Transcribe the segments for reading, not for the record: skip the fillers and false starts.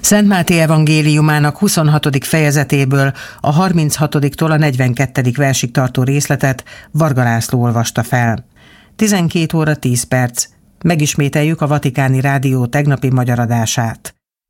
Szent Máté evangéliumának 26. fejezetéből a 36-tól a 42. versig tartó részletet Varga László olvasta fel. 12 óra 10 perc. Megismételjük a Vatikáni Rádió tegnapi magyar adását.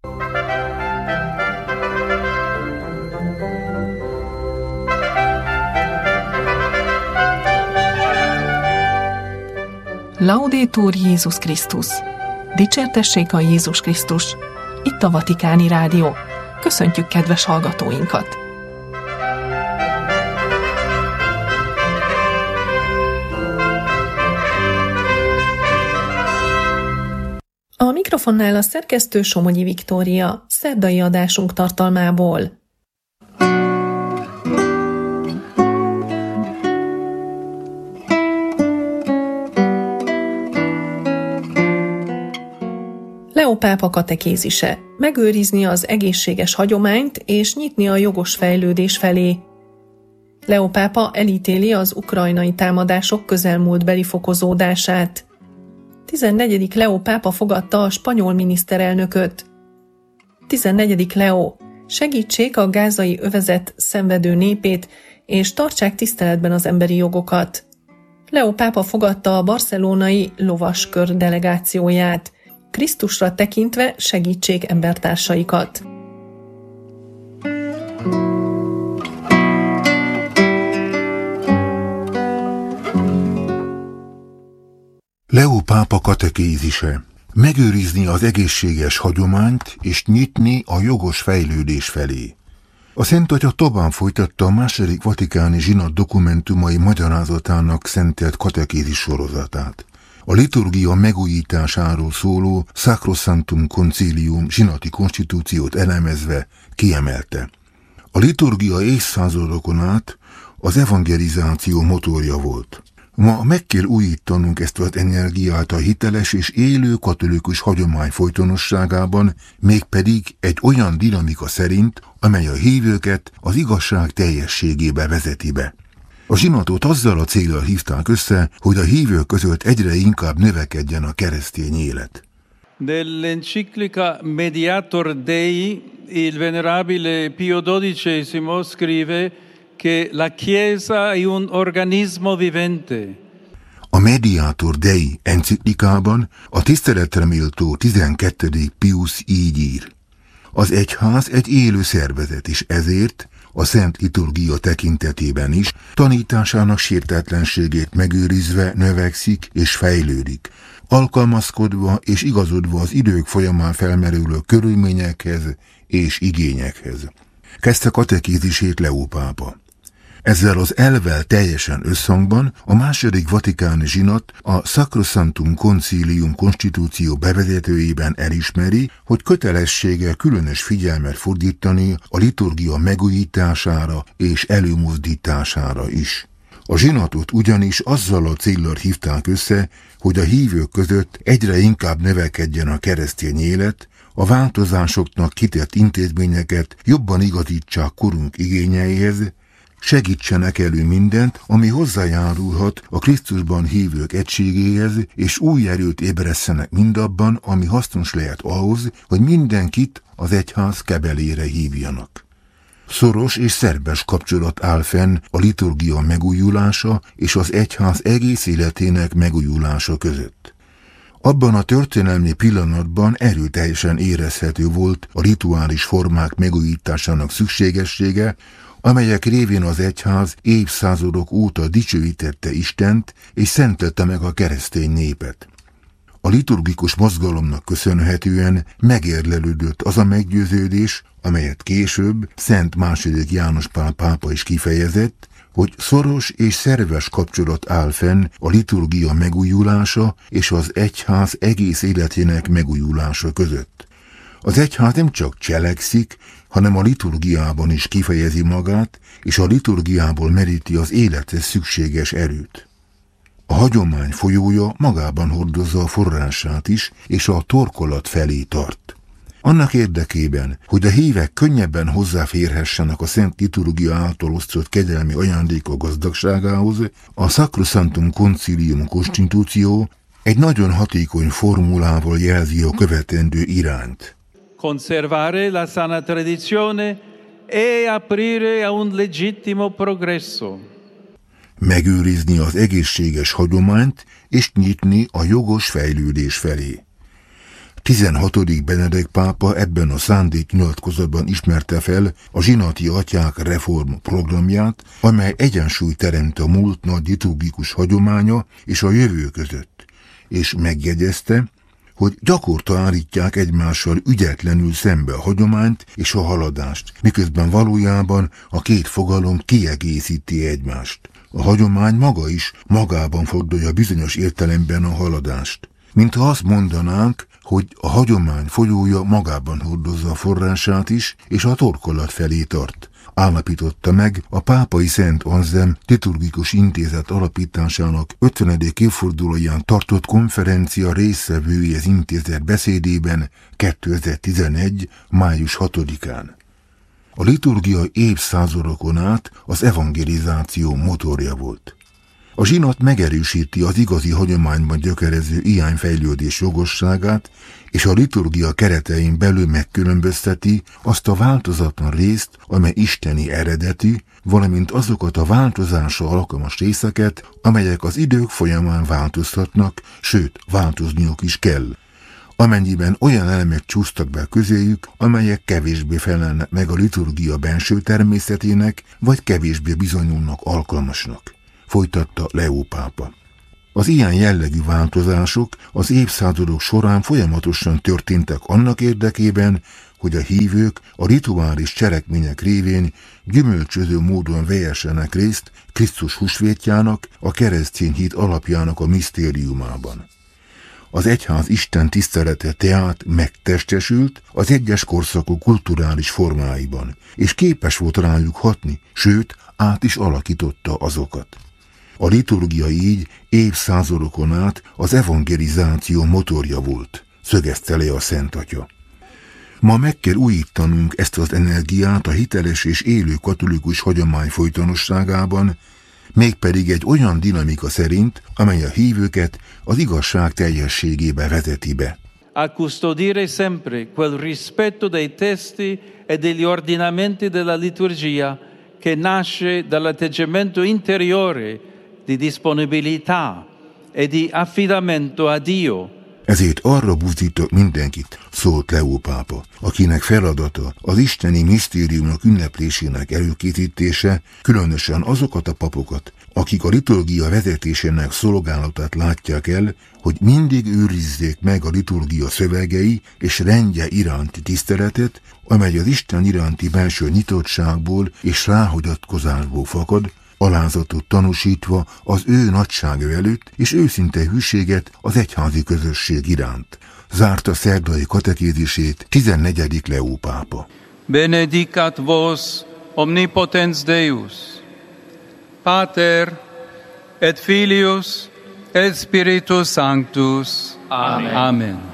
Laudetur Jézus Krisztus! Dicsértessék a Jézus Krisztus! Itt a Vatikáni Rádió. Köszöntjük kedves hallgatóinkat! A mikrofonnál a szerkesztő Somogyi Viktória, szerdai adásunk tartalmából. Leó pápa katekézise: megőrizni az egészséges hagyományt és nyitni a jogos fejlődés felé. Leó pápa elítéli az ukrajnai támadások közelmúltbeli fokozódását. 14. Leó pápa fogadta a spanyol miniszterelnököt. 14. Leó: segítsék a gázai övezet szenvedő népét, és tartsák tiszteletben az emberi jogokat. Leó pápa fogadta a barcelonai lovaskör delegációját. Krisztusra tekintve segítsék embertársaikat. Leó pápa katekézise: megőrizni az egészséges hagyományt és nyitni a jogos fejlődés felé. A Szent Atya tovább folytatta a második vatikáni zsinat dokumentumai magyarázatának szentelt katekézis sorozatát. A liturgia megújításáról szóló Sacrosanctum Concilium zsinati konstitúciót elemezve kiemelte: a liturgia évszázadokon át az evangelizáció motorja volt. Ma meg kell újítanunk ezt az energiát a hiteles és élő katolikus hagyomány folytonosságában, mégpedig egy olyan dinamika szerint, amely a hívőket az igazság teljességébe vezeti be. A zsinatot azzal a céllal hívták össze, hogy a hívők között egyre inkább növekedjen a keresztény élet. Dell'enciclica Mediator Dei, il venerabile Pio XII scrive che la Chiesa è un organismo vivente. A Mediator Dei enciklikában a tiszteletre méltó 12. Pius így ír: az egyház egy élő szervezet, és ezért a szent liturgia tekintetében is tanításának sértetlenségét megőrizve növekszik és fejlődik, alkalmazkodva és igazodva az idők folyamán felmerülő körülményekhez és igényekhez. Kezdte katekézisét Leó pápa. Ezzel az elvvel teljesen összhangban a második vatikáni zsinat a Sacrosanctum Concilium konstitúció bevezetőjében elismeri, hogy kötelessége különös figyelmet fordítani a liturgia megújítására és előmozdítására is. A zsinatot ugyanis azzal a céllal hívták össze, hogy a hívők között egyre inkább növekedjen a keresztény élet, a változásoknak kitett intézményeket jobban igazítsák korunk igényeihez, segítsenek elő mindent, ami hozzájárulhat a Krisztusban hívők egységéhez, és új erőt ébresszenek mindabban, ami hasznos lehet ahhoz, hogy mindenkit az egyház kebelére hívjanak. Szoros és szerves kapcsolat áll fenn a liturgia megújulása és az egyház egész életének megújulása között. Abban a történelmi pillanatban erőteljesen érezhető volt a rituális formák megújításának szükségessége, amelyek révén az egyház évszázadok óta dicsőítette Istent és szentelte meg a keresztény népet. A liturgikus mozgalomnak köszönhetően megérlelődött az a meggyőződés, amelyet később Szent II. János Pál pápa is kifejezett, hogy szoros és szerves kapcsolat áll fenn a liturgia megújulása és az egyház egész életének megújulása között. Az egyház nem csak cselekszik, hanem a liturgiában is kifejezi magát, és a liturgiából meríti az élethez szükséges erőt. A hagyomány folyója magában hordozza a forrását is, és a torkolat felé tart. Annak érdekében, hogy a hívek könnyebben hozzáférhessenek a szent liturgia által osztott kegyelmi ajándékok gazdagságához, a Sacrosanctum Concilium konstitúció egy nagyon hatékony formulával jelzi a követendő irányt. conservare la sana tradizione e aprire a un legittimo progresso. Megőrizni az egészséges hagyományt és nyitni a jogos fejlődés felé. 16. Benedek pápa ebben a szándéknyilatkozatban ismerte fel a zsinati atyák reform programját, amely egyensúlyt teremt a múlt nagy liturgikus hagyománya és a jövő között, és megjegyezte, hogy gyakorta állítják egymással ügyetlenül szembe a hagyományt és a haladást, miközben valójában a két fogalom kiegészíti egymást. A hagyomány maga is magában foglalja bizonyos értelemben a haladást. Mintha azt mondanánk, hogy a hagyomány folyója magában hordozza a forrását is, és a torkolat felé tart. Állapította meg a Pápai Szent Anzem liturgikus intézet alapításának 50. évfordulóján tartott konferencia résztvevői intézet beszédében 2011. május 6-án. A liturgia évszázadokon át az evangelizáció motorja volt. A zsinat megerősíti az igazi hagyományban gyökerező irányfejlődés jogosságát, és a liturgia keretein belül megkülönbözteti azt a változatlan részt, amely isteni eredetű, valamint azokat a változásra alkalmas részeket, amelyek az idők folyamán változhatnak, sőt, változniuk is kell. Amennyiben olyan elemek csúsztak be közéjük, amelyek kevésbé felelnek meg a liturgia benső természetének, vagy kevésbé bizonyulnak alkalmasnak, folytatta Leó pápa. Az ilyen jellegű változások az évszázadok során folyamatosan történtek annak érdekében, hogy a hívők a rituális cselekmények révén gyümölcsöző módon vehessenek részt Krisztus húsvétjának, a keresztény hit alapjának a misztériumában. Az egyház Isten tisztelete tehát megtestesült az egyes korszakok kulturális formáiban, és képes volt rájuk hatni, sőt, át is alakította azokat. A liturgia így évszázadokon át az evangelizáció motorja volt, szögezte le a Szent Atya. Ma meg kell újítanunk ezt az energiát a hiteles és élő katolikus hagyomány folytonosságában, mégpedig egy olyan dinamika szerint, amely a hívőket az igazság teljességébe vezeti be. A custodire sempre quel rispetto dei testi e degli ordinamenti della liturgia che nasce dall'atteggiamento interiore di disponibilità e di affidamento a Dio. Ezért arra buzdítok mindenkit, szólt Leó pápa, akinek feladata az isteni misztériumok ünneplésének előkészítése, különösen azokat a papokat, akik a liturgia vezetésének szolgálatát látják el, hogy mindig őrizzék meg a liturgia szövegei és rendje iránti tiszteletet, amely az Isten iránti belső nyitottságból és ráhagyatkozásból fakad, alázatot tanúsítva az ő nagysága előtt és őszinte hűséget az egyházi közösség iránt. Zárta szerdai katekézisét 14. Leó pápa. Benedicat vos omnipotens Deus, Pater et Filius et Spiritus Sanctus. Amen. Amen.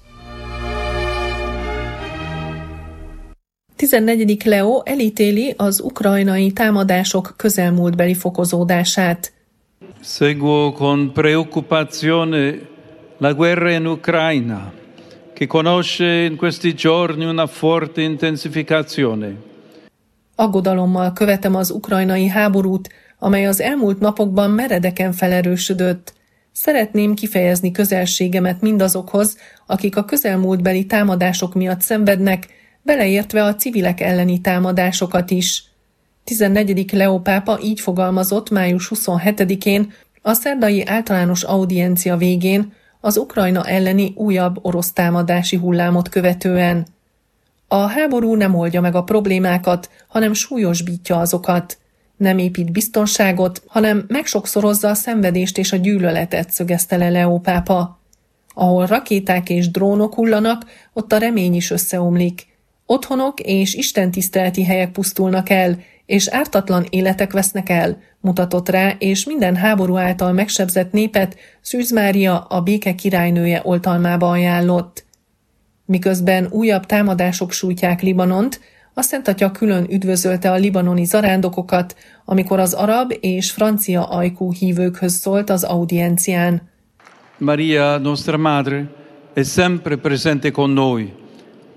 14. Leó elítéli az ukrajnai támadások közelmúltbeli fokozódását. Seguo con preoccupazione la guerra in Ucraina, che conosce in questi giorni una forte intensificazione. Aggodalommal követem az ukrajnai háborút, amely az elmúlt napokban meredeken felerősödött. Szeretném kifejezni közelségemet mindazokhoz, akik a közelmúltbeli támadások miatt szenvednek, beleértve a civilek elleni támadásokat is. 14. Leó pápa így fogalmazott május 27-én a szerdai általános audiencia végén az Ukrajna elleni újabb orosz támadási hullámot követően. A háború nem oldja meg a problémákat, hanem súlyosbítja azokat. Nem épít biztonságot, hanem megsokszorozza a szenvedést és a gyűlöletet, szögezte le Leó pápa. Ahol rakéták és drónok hullanak, ott a remény is összeomlik. Otthonok és istentiszteleti helyek pusztulnak el, és ártatlan életek vesznek el, mutatott rá, és minden háború által megsebzett népet Szűz Mária, a béke királynője oltalmába ajánlott. Miközben újabb támadások sújtják Libanont, a Szent Atya külön üdvözölte a libanoni zarándokokat, amikor az arab és francia ajkú hívőkhöz szólt az audiencián. Maria, nostra madre, è sempre presente con noi,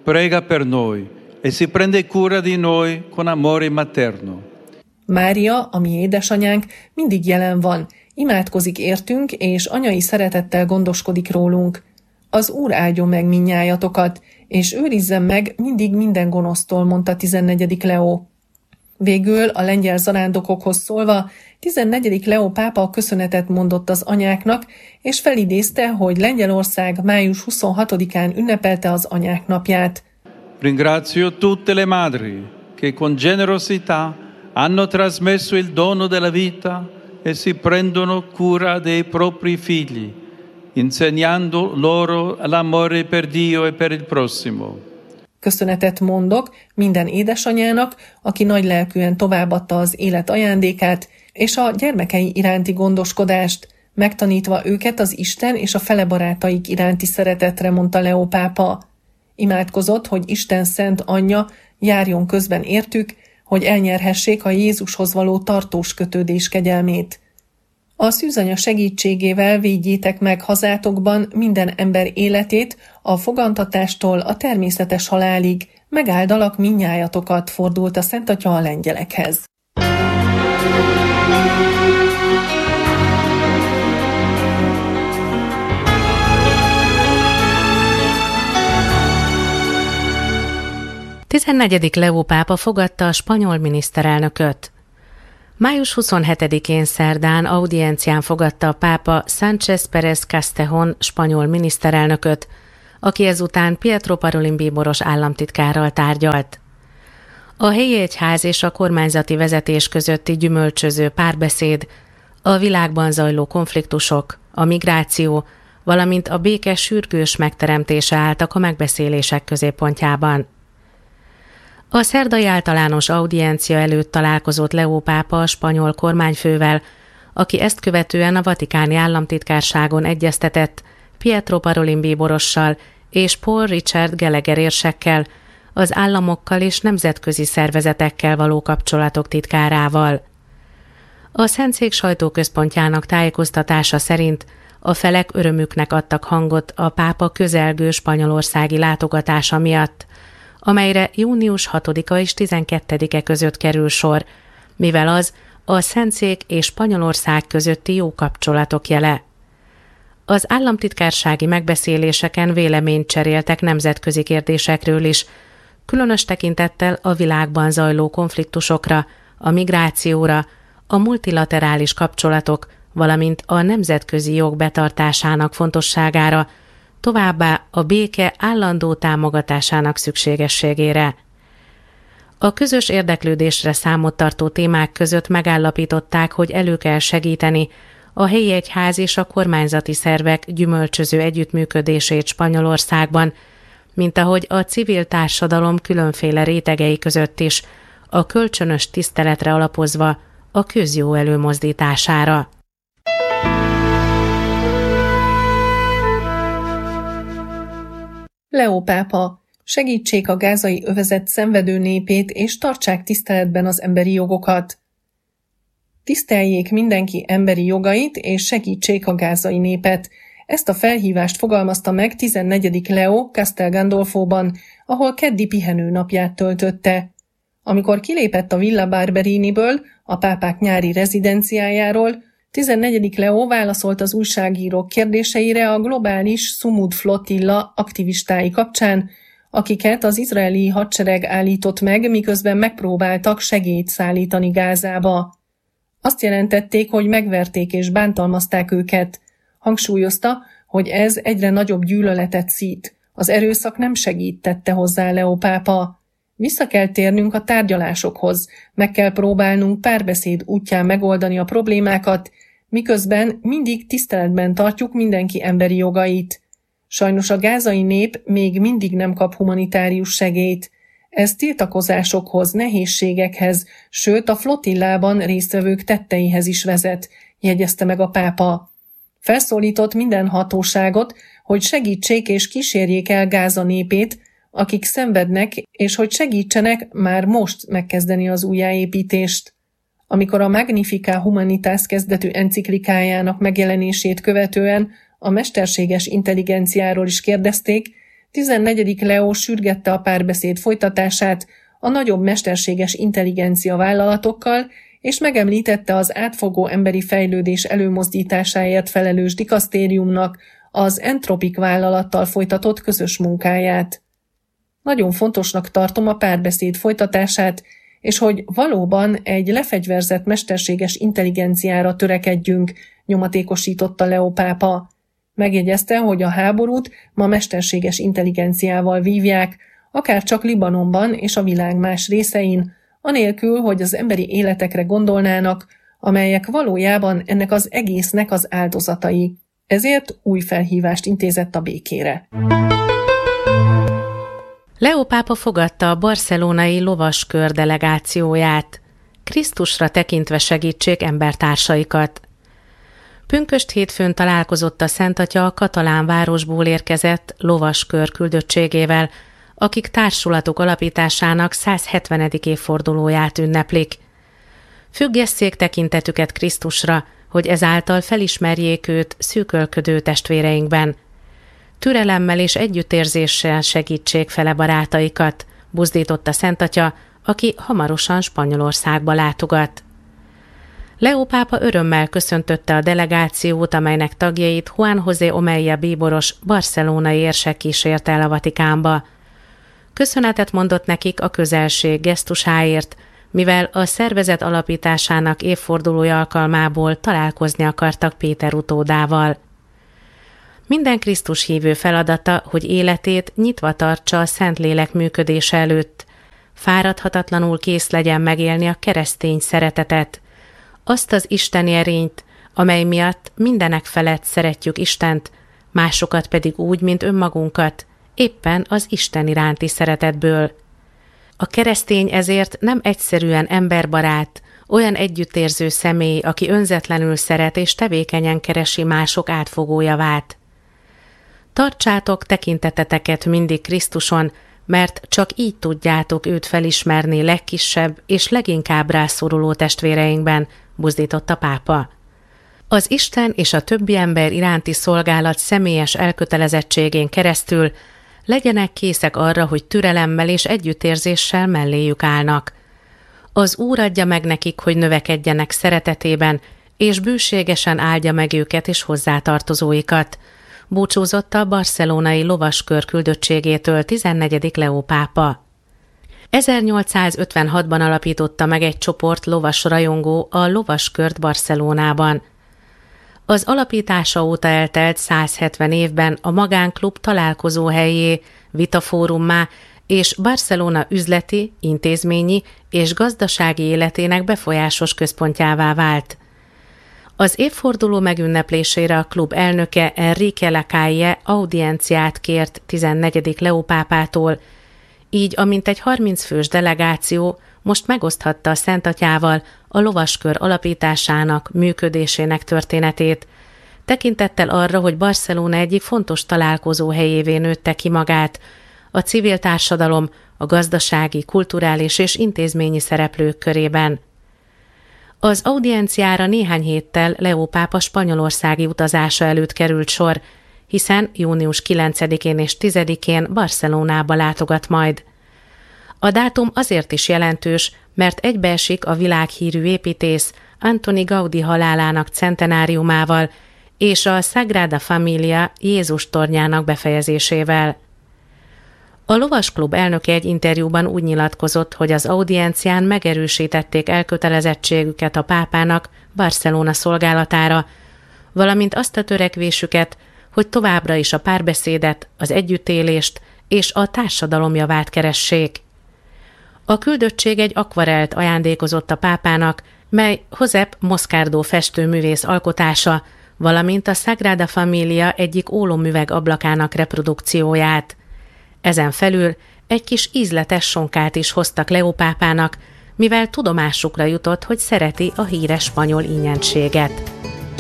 prega per noi e si prende cura di noi con amore materno. Mária, a mi édesanyánk, mindig jelen van, imádkozik értünk, és anyai szeretettel gondoskodik rólunk. Az Úr áldjon meg mindnyájatokat, és őrizzen meg mindig minden gonosztól, mondta 14. Leó. Végül a lengyel zarándokokhoz szólva 14. Leó pápa köszönetet mondott az anyáknak, és felidézte, hogy Lengyelország május 26-án ünnepelte az anyák napját. Ringrazio tutte le madri che con generosità hanno trasmesso il dono della vita e si prendono cura dei propri figli, insegnando loro l'amore per Dio e per il prossimo. Köszönetet mondok minden édesanyának, aki nagylelkűen továbbadta az élet ajándékát és a gyermekei iránti gondoskodást, megtanítva őket az Isten és a fele barátaik iránti szeretetre, mondta Leó pápa. Imádkozott, hogy Isten szent anyja járjon közben értük, hogy elnyerhessék a Jézushoz való tartós kötődés kegyelmét. A szűzanya segítségével védjétek meg hazátokban minden ember életét, a fogantatástól a természetes halálig, megáldalak mindnyájatokat, fordult a Szent Atya a lengyelekhez. Tizennegyedik Leó pápa fogadta a spanyol miniszterelnököt. Május 27-én szerdán audiencián fogadta a pápa Sánchez Pérez Castejón spanyol miniszterelnököt, aki ezután Pietro Parolin bíboros államtitkárral tárgyalt. A helyi egyház és a kormányzati vezetés közötti gyümölcsöző párbeszéd, a világban zajló konfliktusok, a migráció, valamint a béke sürgős megteremtése álltak a megbeszélések középpontjában. A szerdai általános audiencia előtt találkozott Leó pápa a spanyol kormányfővel, aki ezt követően a vatikáni államtitkárságon egyeztetett Pietro Parolin bíborossal és Paul Richard Gallagher érsekkel, az államokkal és nemzetközi szervezetekkel való kapcsolatok titkárával. A Szentszék sajtóközpontjának tájékoztatása szerint a felek örömüknek adtak hangot a pápa közelgő spanyolországi látogatása miatt, amelyre június 6-a és 12-e között kerül sor, mivel az a Szentszék és Spanyolország közötti jó kapcsolatok jele. Az államtitkársági megbeszéléseken véleményt cseréltek nemzetközi kérdésekről is, különös tekintettel a világban zajló konfliktusokra, a migrációra, a multilaterális kapcsolatok, valamint a nemzetközi jog betartásának fontosságára, továbbá a béke állandó támogatásának szükségességére. A közös érdeklődésre számot tartó témák között megállapították, hogy elő kell segíteni a helyi egyház és a kormányzati szervek gyümölcsöző együttműködését Spanyolországban, mint ahogy a civil társadalom különféle rétegei között is, a kölcsönös tiszteletre alapozva a közjó előmozdítására. Leó pápa, segítsék a gázai övezet szenvedő népét, és tartsák tiszteletben az emberi jogokat. Tiszteljék mindenki emberi jogait, és segítsék a gázai népet. Ezt a felhívást fogalmazta meg 14. Leó Castel Gandolfóban, ahol keddi pihenőnapját töltötte. Amikor kilépett a Villa Barberiniből, a pápák nyári rezidenciájáról, 14. Leó válaszolt az újságírók kérdéseire a globális Sumud Flotilla aktivistái kapcsán, akiket az izraeli hadsereg állított meg, miközben megpróbáltak segélyt szállítani Gázába. Azt jelentették, hogy megverték és bántalmazták őket. Hangsúlyozta, hogy ez egyre nagyobb gyűlöletet szít. Az erőszak nem segít, tette hozzá Leó pápa. Vissza kell térnünk a tárgyalásokhoz, meg kell próbálnunk párbeszéd útján megoldani a problémákat, miközben mindig tiszteletben tartjuk mindenki emberi jogait. Sajnos a gázai nép még mindig nem kap humanitárius segélyt. Ez tiltakozásokhoz, nehézségekhez, sőt a flotillában résztvevők tetteihez is vezet, jegyezte meg a pápa. Felszólított minden hatóságot, hogy segítsék és kísérjék el Gáza népét, akik szenvednek, és hogy segítsenek már most megkezdeni az újjáépítést. Amikor a Magnificat Humanitas kezdetű enciklikájának megjelenését követően a mesterséges intelligenciáról is kérdezték, 14. Leó sürgette a párbeszéd folytatását a nagyobb mesterséges intelligencia vállalatokkal, és megemlítette az átfogó emberi fejlődés előmozdításáért felelős dikasztériumnak az Anthropic vállalattal folytatott közös munkáját. Nagyon fontosnak tartom a párbeszéd folytatását, és hogy valóban egy lefegyverzett mesterséges intelligenciára törekedjünk, nyomatékosította Leó pápa. Megjegyezte, hogy a háborút ma mesterséges intelligenciával vívják, akár csak Libanonban és a világ más részein, anélkül, hogy az emberi életekre gondolnának, amelyek valójában ennek az egésznek az áldozatai. Ezért új felhívást intézett a békére. Leó pápa fogadta a barcelonai lovaskör delegációját. Krisztusra tekintve segítsék embertársaikat. Pünkösd hétfőn találkozott a Szent Atya a katalán városból érkezett lovaskör küldöttségével, akik társulatuk alapításának 170. évfordulóját ünneplik. Függesszék tekintetüket Krisztusra, hogy ezáltal felismerjék őt szűkölködő testvéreinkben. Türelemmel és együttérzéssel segítsék fele barátaikat, buzdította Szent Atya, aki hamarosan Spanyolországba látogat. Leó pápa örömmel köszöntötte a delegációt, amelynek tagjait Juan José Omeya bíboros barcelonai érsek kísérte el a Vatikánba. Köszönetet mondott nekik a közelség gesztusáért, mivel a szervezet alapításának évfordulója alkalmából találkozni akartak Péter utódával. Minden Krisztus hívő feladata, hogy életét nyitva tartsa a Szentlélek működése előtt, fáradhatatlanul kész legyen megélni a keresztény szeretetet, azt az isteni erényt, amely miatt mindenek felett szeretjük Istent, másokat pedig úgy, mint önmagunkat, éppen az Isten iránti szeretetből. A keresztény ezért nem egyszerűen emberbarát, olyan együttérző személy, aki önzetlenül szeret és tevékenyen keresi mások átfogó javát. Tartsátok tekinteteteket mindig Krisztuson, mert csak így tudjátok őt felismerni legkisebb és leginkább rászoruló testvéreinkben, buzdított a pápa. Az Isten és a többi ember iránti szolgálat személyes elkötelezettségén keresztül legyenek készek arra, hogy türelemmel és együttérzéssel melléjük állnak. Az Úr adja meg nekik, hogy növekedjenek szeretetében, és bőségesen áldja meg őket és hozzátartozóikat, búcsúzott a barcelonai lovaskör küldöttségétől 14. Leó pápa. 1856-ban alapította meg egy csoport lovasrajongó a lovaskört Barcelonában. Az alapítása óta eltelt 170 évben a magánklub találkozóhellyé, vitafórummá és Barcelona üzleti, intézményi és gazdasági életének befolyásos központjává vált. Az évforduló megünneplésére a klub elnöke Enrique Lacalle audienciát kért 14. Leó pápától, így a mintegy 30 fős delegáció most megoszthatta a Szent Atyával a lovaskör alapításának, működésének történetét, tekintettel arra, hogy Barcelona egyik fontos találkozó helyévé nőtte ki magát, a civil társadalom, a gazdasági, kulturális és intézményi szereplők körében. Az audienciára néhány héttel Leó pápa spanyolországi utazása előtt került sor, hiszen június 9-én és 10-én Barcelonába látogat majd. A dátum azért is jelentős, mert egybeesik a világhírű építész Antoni Gaudí halálának centenáriumával és a Sagrada Familia Jézus tornyának befejezésével. A lovasklub elnöke egy interjúban úgy nyilatkozott, hogy az audiencián megerősítették elkötelezettségüket a pápának Barcelona szolgálatára, valamint azt a törekvésüket, hogy továbbra is a párbeszédet, az együttélést és a társadalom javát keressék. A küldöttség egy akvarelt ajándékozott a pápának, mely Josep Moscardo festőművész alkotása, valamint a Sagrada Familia egyik ólomüveg ablakának reprodukcióját. Ezen felül egy kis ízletes sonkát is hoztak Leó pápának, mivel tudomásukra jutott, hogy szereti a híres spanyol ínyentséget.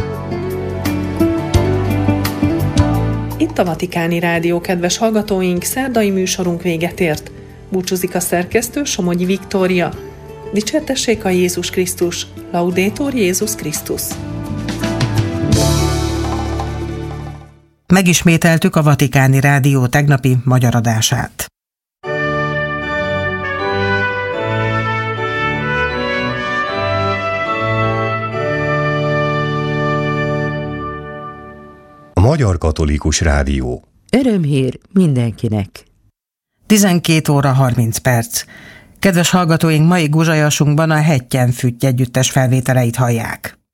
Itt a Vatikáni Rádió, kedves hallgatóink, szerdai műsorunk véget ért. Búcsúzik a szerkesztő, Somogyi Viktória. Dicsértessék a Jézus Krisztus, Laudetur Jézus Krisztus. Megismételtük a Vatikáni Rádió tegnapi magyar adását. A Magyar Katolikus Rádió. Örömhír mindenkinek. 12 óra 30 perc. Kedves hallgatóink, mai guzsajasunkban a Hettyen Fütty együttes felvételeit hallják.